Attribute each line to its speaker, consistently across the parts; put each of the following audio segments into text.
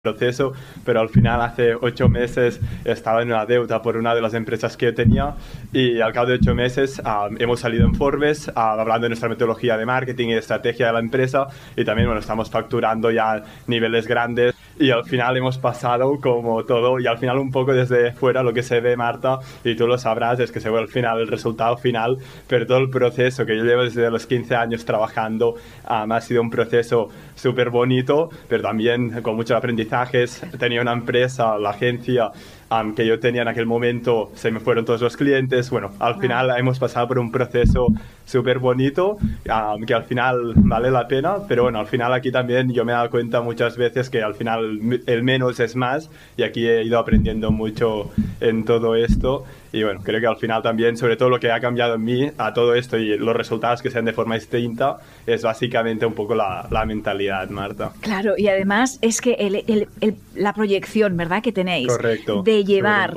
Speaker 1: proceso, pero al final hace 8 meses estaba en una deuda por una de las empresas que yo tenía y al cabo de 8 meses hemos salido en Forbes hablando de nuestra metodología de marketing y de estrategia de la empresa y también estamos facturando ya niveles grandes y al final hemos pasado como todo y al final un poco desde fuera lo que se ve, Marta, y tú lo sabrás, es que se ve al final el resultado final, pero todo el proceso que yo llevo desde los 15 años trabajando ha sido un proceso súper bonito, pero también con muchos aprendizajes. Tenía una empresa, la agencia que yo tenía en aquel momento, se me fueron todos los clientes. Bueno, al final hemos pasado por un proceso súper bonito, que al final vale la pena, pero bueno, al final aquí también yo me he dado cuenta muchas veces que al final el menos es más y aquí he ido aprendiendo mucho en todo esto y bueno, creo que al final también, sobre todo lo que ha cambiado en mí a todo esto y los resultados que sean de forma distinta, es básicamente un poco la mentalidad, Marta.
Speaker 2: Claro, y además es que la proyección, ¿verdad?, que tenéis.
Speaker 1: Correcto.
Speaker 2: De llevar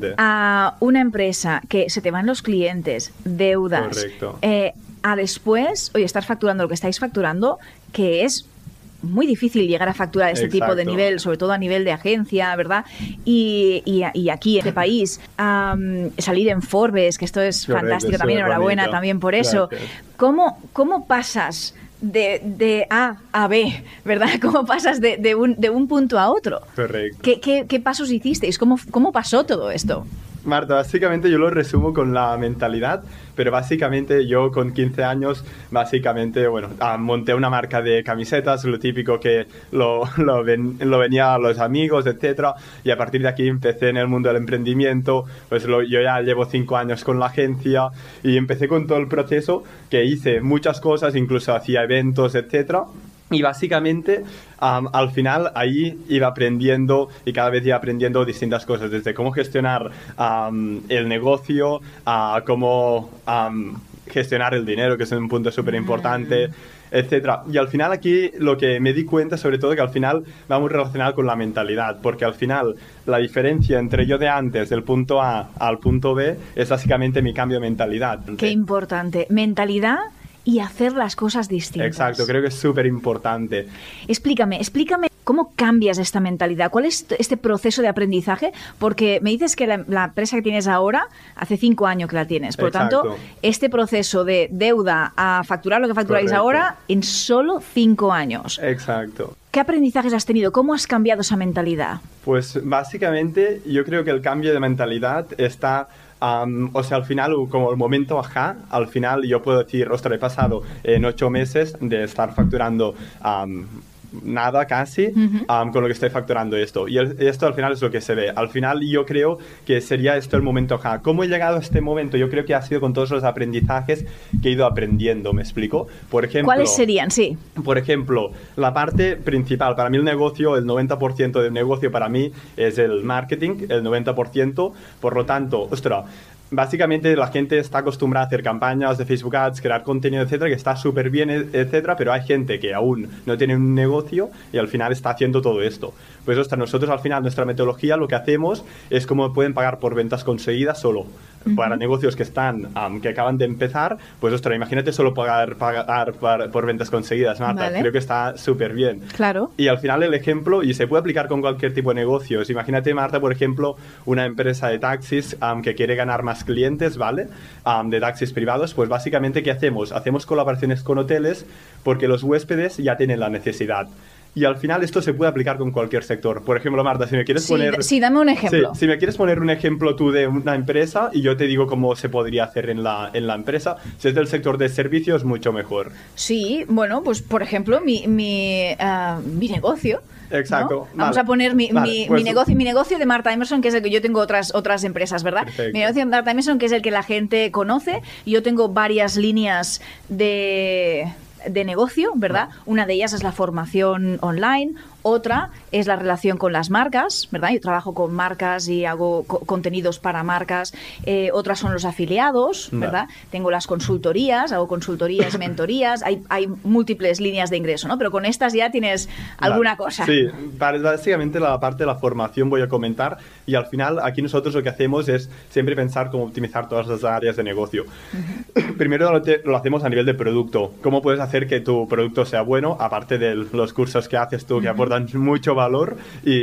Speaker 2: a una empresa que se te van los clientes, deudas,
Speaker 1: correcto,
Speaker 2: a después, oye, estar facturando lo que estáis facturando, que es muy difícil llegar a facturar este
Speaker 1: exacto,
Speaker 2: tipo de nivel, sobre todo a nivel de agencia, ¿verdad? Y aquí en este país, salir en Forbes, que esto es
Speaker 1: correcto,
Speaker 2: fantástico, también enhorabuena
Speaker 1: bonito.
Speaker 2: También por eso.
Speaker 1: Gracias.
Speaker 2: ¿Cómo pasas de A a B, ¿verdad? ¿Cómo pasas de un punto a otro?
Speaker 1: Correcto.
Speaker 2: ¿Qué pasos hicisteis? ¿Cómo pasó todo esto?
Speaker 1: Marta, básicamente yo lo resumo con la mentalidad, pero básicamente yo con 15 años, básicamente, monté una marca de camisetas, lo típico que lo venía a los amigos, etcétera, y a partir de aquí empecé en el mundo del emprendimiento, yo ya llevo 5 años con la agencia y empecé con todo el proceso que hice muchas cosas, incluso hacía eventos, etcétera. Y básicamente, al final, ahí iba aprendiendo y cada vez iba aprendiendo distintas cosas, desde cómo gestionar el negocio, a cómo gestionar el dinero, que es un punto súper importante, etcétera. Y al final aquí lo que me di cuenta, sobre todo, que al final va muy relacionado con la mentalidad, porque al final la diferencia entre yo de antes, del punto A al punto B, es básicamente mi cambio de mentalidad.
Speaker 2: Qué importante. Mentalidad y hacer las cosas distintas.
Speaker 1: Exacto, creo que es súper importante.
Speaker 2: Explícame cómo cambias esta mentalidad, cuál es este proceso de aprendizaje, porque me dices que la empresa que tienes ahora, hace 5 años que la tienes, por lo tanto, este proceso de deuda a facturar lo que facturáis ahora en solo 5 años.
Speaker 1: Exacto.
Speaker 2: ¿Qué aprendizajes has tenido? ¿Cómo has cambiado esa mentalidad?
Speaker 1: Pues básicamente yo creo que el cambio de mentalidad está... al final, como el momento ajá, al final yo puedo decir, ostras, he pasado en 8 meses de estar facturando nada casi con lo que estoy facturando esto. Y esto al final es lo que se ve. Al final yo creo que sería esto el momento ajá. ¿Cómo he llegado a este momento? Yo creo que ha sido con todos los aprendizajes que he ido aprendiendo, ¿me explico? Por ejemplo,
Speaker 2: ¿cuáles serían? Sí.
Speaker 1: Por ejemplo, la parte principal, para mí el negocio, el 90% del negocio para mí es el marketing, el 90%, por lo tanto, ostras, básicamente la gente está acostumbrada a hacer campañas de Facebook Ads, crear contenido, etcétera, que está súper bien, etcétera, pero hay gente que aún no tiene un negocio y al final está haciendo todo esto. Pues, ostras, nosotros al final, nuestra metodología, lo que hacemos es cómo pueden pagar por ventas conseguidas solo. Para negocios que están, que acaban de empezar, pues, ostras, imagínate solo pagar por ventas conseguidas, Marta.
Speaker 2: Vale.
Speaker 1: Creo que está súper bien.
Speaker 2: Claro.
Speaker 1: Y al final el ejemplo, y se puede aplicar con cualquier tipo de negocios. Imagínate, Marta, por ejemplo, una empresa de taxis que quiere ganar más clientes, ¿vale? De taxis privados, pues básicamente, ¿qué hacemos? Hacemos colaboraciones con hoteles porque los huéspedes ya tienen la necesidad. Y al final esto se puede aplicar con cualquier sector. Por ejemplo, Marta, si me quieres poner...
Speaker 2: Sí, dame un ejemplo.
Speaker 1: Sí, si me quieres poner un ejemplo tú de una empresa y yo te digo cómo se podría hacer en la empresa, si es del sector de servicios, mucho mejor.
Speaker 2: Sí, bueno, pues por ejemplo, mi negocio.
Speaker 1: Exacto.
Speaker 2: ¿No? Vamos a poner mi negocio de Marta Emerson, que es el que yo tengo otras empresas, ¿verdad?
Speaker 1: Perfecto.
Speaker 2: Mi negocio de Marta Emerson, que es el que la gente conoce. Yo tengo varias líneas de negocio, ¿verdad? Una de ellas es la formación online, otra es la relación con las marcas, ¿verdad? Yo trabajo con marcas y hago contenidos para marcas. Otras son los afiliados, ¿verdad? Tengo las consultorías, hago consultorías, mentorías. Hay múltiples líneas de ingreso, ¿no? Pero con estas ya tienes alguna cosa.
Speaker 1: Sí, básicamente la parte de la formación voy a comentar y al final aquí nosotros lo que hacemos es siempre pensar cómo optimizar todas las áreas de negocio. Primero lo hacemos a nivel de producto. ¿Cómo puedes hacer que tu producto sea bueno? Aparte de los cursos que haces tú, que aportas dan mucho valor y